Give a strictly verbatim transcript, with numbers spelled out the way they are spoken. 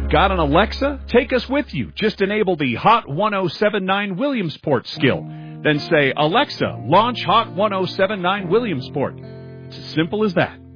Got an Alexa? Take us with you. Just enable the Hot ten seventy-nine Williamsport skill. Then say, Alexa, launch Hot ten seventy-nine Williamsport. It's as simple as that.